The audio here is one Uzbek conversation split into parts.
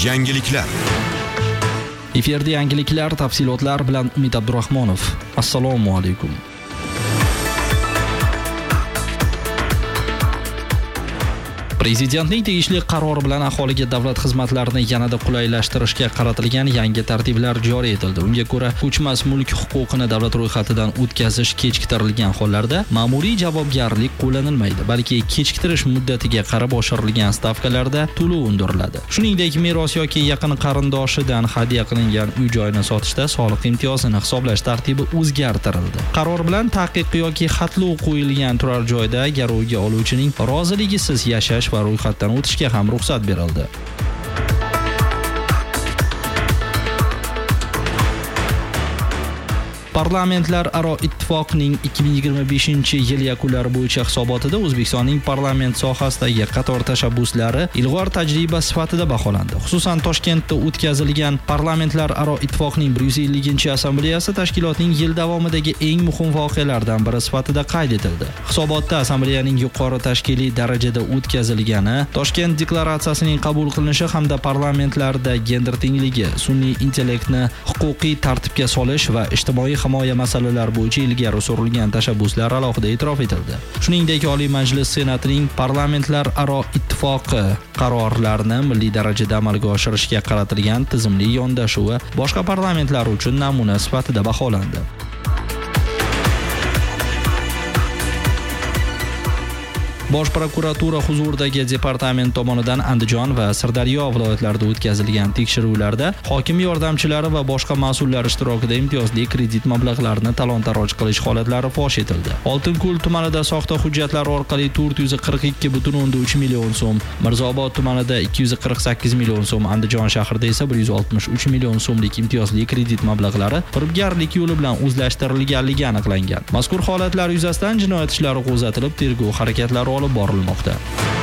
Yangiliklar. Efirda yangiliklar tafsilotlar bilan Umid Abdurahmonov. Assalomu alaykum. Prezidentning tegishli qarori bilan aholiga davlat xizmatlarini yanada qulaylashtirishga qaratilgan yangi tartiblar joriy etildi. Unga ko'ra, ko'chmas mulk huquqini davlat ro'yxatidan o'tkazish kechiktirilgan hollarda ma'muriy javobgarlik qo'llanilmaydi, balki kechiktirish muddatiga qarab oshirilgan stavkalarda to'lov undiriladi. Shuningdek, meros yoki yaqin qarindoshidan hadya qilingan uy-joyni sotishda soliq imtiyozini hisoblash tartibi o'zgartirildi. Qaror bilan taqiq yoki xatlov qo'yilgan turar joyda garovga oluvchining roziligisiz yashash va ro'yxatdan o'tishga ham ruxsat berildi. Parlamentlararo ittifoqning 2025-yil yakunlari bo'yicha hisobotida O'zbekistonning parlament sohasidagi qator tashabbuslari ilg'or tajriba sifatida baholandi. Xususan, Toshkentda o'tkazilgan parlamentlararo ittifoqning 150-assambleyasi tashkilotning yil davomidagi eng muhim voqealardan biri sifatida qayd etildi. Hisobotda assambleyaning yuqori tashkiliy darajada o'tkazilgani, Toshkent deklaratsiyasining qabul qilinishi hamda parlamentlarda gender tengligi, sun'iy intellektni huquqiy tartibga solish va ijtimoiy himoya masalalari bo'yicha ilgari surilgan tashabbuslar alohida e'tirof etildi. Shuningdek, Oliy Majlis Senatining parlamentlararo ittifoqi qarorlarini milliy darajada amalga oshirishga qaratilgan tizimli yondashuvi boshqa parlamentlar uchun namuna sifatida baholandi. Bosh prokuratura huzuridagi departament tomonidan Andijon va Sirdaryo viloyatlarida o'tkazilgan tekshiruvlarda hokim yordamchilari va boshqa mas'ullar ishtirokida imtiyozli kredit mablag'larini talon-taroj qilish holatlari fosh etildi. Oltinko'l tumanida soxta hujjatlar orqali 442,3 million so'm, Mirzaobod tumanida 248 million so'm, Andijon shahrida esa 163 million so'mlik imtiyozli kredit mablag'lari firibgarlik yo'li bilan o'zlashtirilganligi aniqlangan. Mazkur holatlar yuzasidan jinoyat ishlari qo'zg'atilib, tergov harakatlari olib borilmoqda.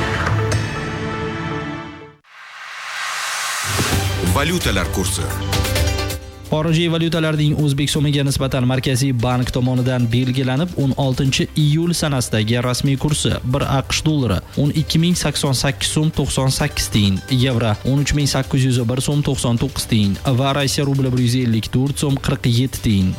Valyutalar kursi. Xorijiy valyutalarning O'zbek so'miga nisbatan Markaziy bank tomonidan belgilanib 16-iyul sanasidagi rasmiy kursi 1 AQSh dollari 12.088 so'm 98 tiyin, yevro 13.801 so'm 99 tiyin va Rossiya rubli 154 so'm 47 tiyin.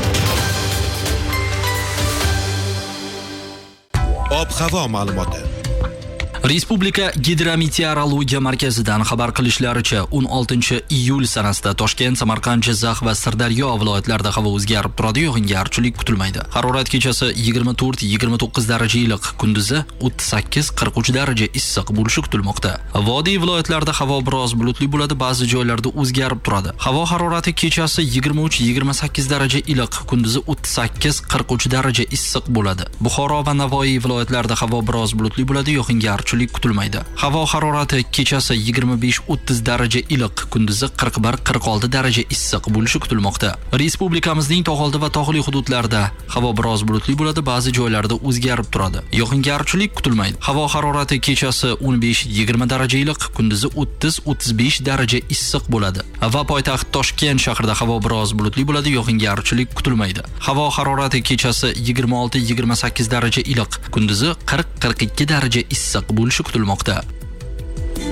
Ob-havo ma'lumoti. Respublika Gidrometeorologiya markazidan xabar qilishlaricha 16-iyul sanasida Toshkent, Samarqand, Jizzax va Sirdaryo viloyatlarida havo o'zgarib turadi, yog'ingarchilik kutilmaydi. Harorat kechasi 24-29 daraja iliq, kunduzi 38-43 daraja issiq bo'lishi kutilmoqda. Vodiy viloyatlarida havo biroz bulutli bo'ladi, ba'zi joylarda o'zgarib turadi. Havo harorati kechasi 23-28 daraja iliq, kunduzi 38-43 daraja issiq bo'ladi. Buxoro va Navoiy viloyatlarida havo biroz bulutli bo'ladi, yog'ingarchilik kutilmaydi. Havo harorati kechasi 25-30 daraja iliq, kunduzi 41-46 daraja issiq bo'lishi kutilmoqda. Respublikamizning tog'oldi va tog'li hududlarida havo biroz bulutli bo'ladi, ba'zi joylarda o'zgarib turadi. Yog'ingarchilik kutilmaydi. Havo harorati kechasi 15-20 daraja iliq, kunduzi 30-35 daraja issiq bo'ladi. Va poytaxt Toshkent shahrida havo biroz bulutli bo'ladi, yog'ingarchilik kutilmaydi. Havo harorati kechasi 26-28 daraja iliq, kunduzi 40-42 daraja issiq bo'lishi kutilmoqda.